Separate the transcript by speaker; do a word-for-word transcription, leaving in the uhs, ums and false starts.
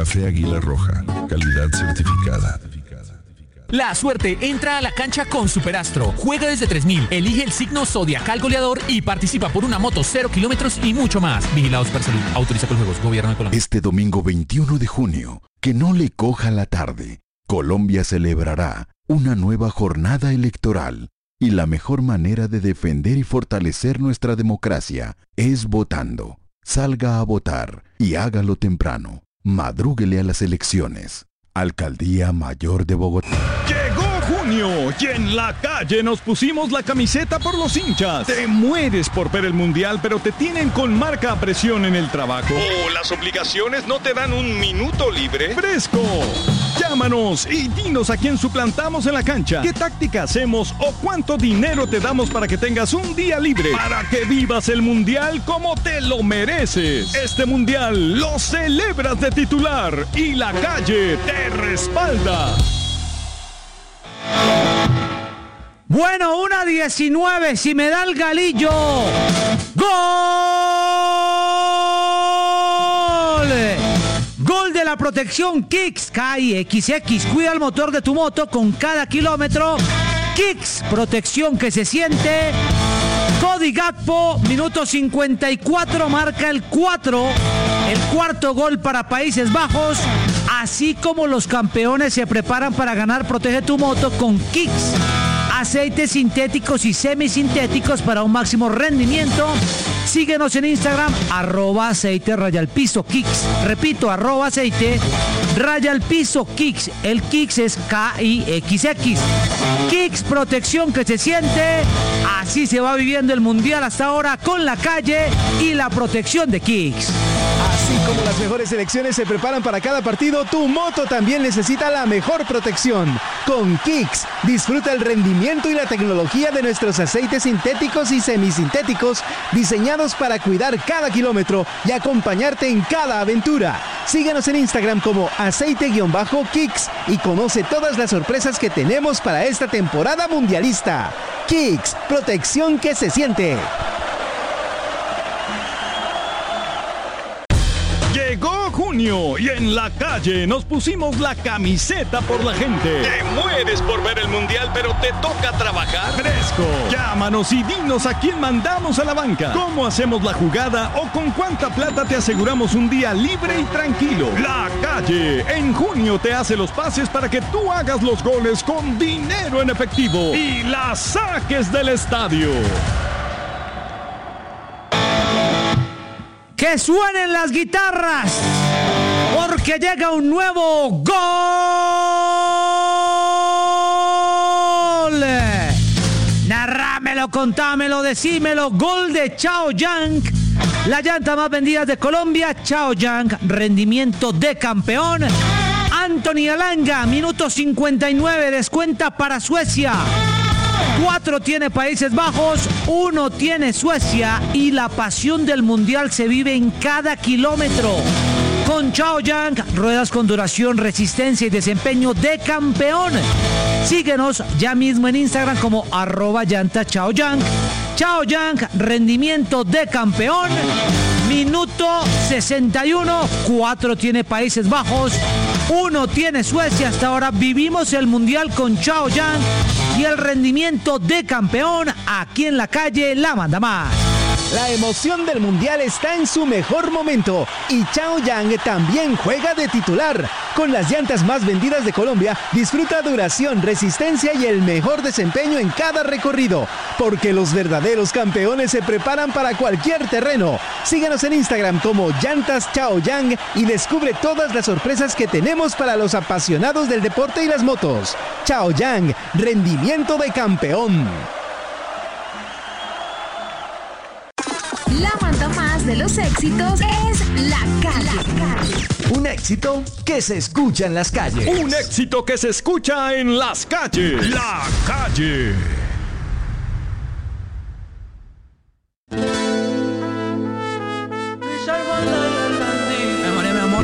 Speaker 1: Café Águila Roja, calidad certificada.
Speaker 2: La suerte entra a la cancha con Superastro. Juega desde tres mil, elige el signo zodiacal goleador y participa por una moto cero kilómetros y mucho más. Vigilados por Salud. Autoriza con juegos. Gobierno de Colombia.
Speaker 3: Este domingo veintiuno de junio, que no le coja la tarde, Colombia celebrará una nueva jornada electoral. Y la mejor manera de defender y fortalecer nuestra democracia es votando. Salga a votar y hágalo temprano. Madrúguele a las elecciones. Alcaldía Mayor de Bogotá.
Speaker 4: Llegó junio y en la calle nos pusimos la camiseta por los hinchas. Te mueres por ver el mundial, pero te tienen con marca a presión en el trabajo. O las obligaciones no te dan un minuto libre. ¡Fresco! Llámanos y dinos a quién suplantamos en la cancha, qué táctica hacemos o cuánto dinero te damos para que tengas un día libre, para que vivas el mundial como te lo mereces. Este mundial lo celebras de titular y la calle te respalda.
Speaker 5: Bueno, una diecinueve, si me da el galillo. ¡Gol! Gol de la protección Kicks K I X X. Cuida el motor de tu moto con cada kilómetro. Kicks, protección que se siente. Cody Gakpo, minuto cincuenta y cuatro, marca el cuatro. El cuarto gol para Países Bajos. Así como los campeones se preparan para ganar, protege tu moto con Kicks. Aceites sintéticos y semisintéticos para un máximo rendimiento. Síguenos en Instagram, arroba aceite raya al piso Kicks. Repito, arroba aceite raya al piso Kicks. El Kicks es K I X X. Kicks, protección que se siente. Así se va viviendo el mundial hasta ahora con la calle y la protección de Kicks.
Speaker 6: Así como las mejores selecciones se preparan para cada partido, tu moto también necesita la mejor protección. Con Kicks, disfruta el rendimiento y la tecnología de nuestros aceites sintéticos y semisintéticos diseñados para cuidar cada kilómetro y acompañarte en cada aventura. Síguenos en Instagram como aceite-kicks y conoce todas las sorpresas que tenemos para esta temporada mundialista. Kicks, protección que se siente.
Speaker 4: Llegó junio y en la calle nos pusimos la camiseta por la gente. Te mueres por ver el mundial, pero te toca trabajar. ¡Fresco! Llámanos y dinos a quién mandamos a la banca, cómo hacemos la jugada o con cuánta plata te aseguramos un día libre y tranquilo. La calle en junio te hace los pases para que tú hagas los goles con dinero en efectivo y la saques del estadio.
Speaker 5: ¡Que suenen las guitarras! Porque llega un nuevo gol. Narrámelo, contámelo, decímelo. Gol de Chaoyang, la llanta más vendida de Colombia. Chaoyang, rendimiento de campeón. Anthony Alanga, minuto cincuenta y nueve, descuenta para Suecia. Cuatro tiene Países Bajos, uno tiene Suecia y la pasión del mundial se vive en cada kilómetro. Con Chaoyang, ruedas con duración, resistencia y desempeño de campeón. Síguenos ya mismo en Instagram como arroba llanta Chaoyang. Chaoyang, rendimiento de campeón. Minuto sesenta y uno, cuatro tiene Países Bajos, uno tiene Suecia. Hasta ahora vivimos el mundial con Chaoyang y el rendimiento de campeón aquí en la calle la manda más.
Speaker 6: La emoción del mundial está en su mejor momento y Chaoyang también juega de titular. Con las llantas más vendidas de Colombia, disfruta duración, resistencia y el mejor desempeño en cada recorrido. Porque los verdaderos campeones se preparan para cualquier terreno. Síguenos en Instagram como Llantas Chaoyang y descubre todas las sorpresas que tenemos para los apasionados del deporte y las motos. Chaoyang, rendimiento de campeón.
Speaker 7: La banda más de los éxitos es La Calle.
Speaker 8: Un éxito que se escucha en las calles.
Speaker 4: Un éxito que se escucha en las calles. La Calle.